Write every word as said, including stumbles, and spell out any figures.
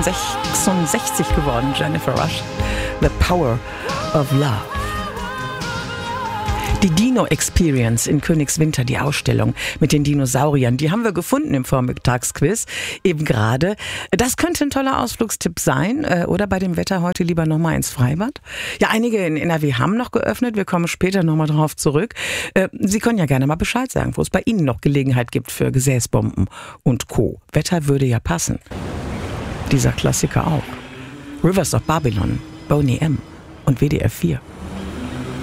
sechsundsechzig geworden, Jennifer Rush. The Power of Love. Die Dino Experience in Königswinter, die Ausstellung mit den Dinosauriern, die haben wir gefunden im Vormittagsquiz, eben gerade. Das könnte ein toller Ausflugstipp sein. Oder bei dem Wetter heute lieber nochmal ins Freibad. Ja, einige in N R W haben noch geöffnet. Wir kommen später nochmal drauf zurück. Sie können ja gerne mal Bescheid sagen, wo es bei Ihnen noch Gelegenheit gibt für Gesäßbomben und Co. Wetter würde ja passen. Dieser Klassiker auch. Rivers of Babylon, Boney M. und W D R vier.